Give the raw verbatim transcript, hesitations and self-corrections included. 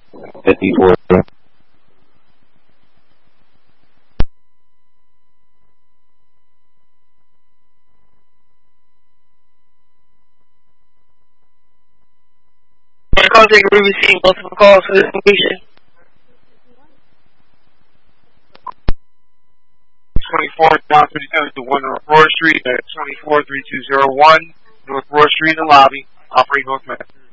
fifty-four. Contact we received multiple calls for this location. twenty-four down thirty-seven to one North Broad Street at twenty-four three two zero one North Broad Street in the lobby. Operate Northwest.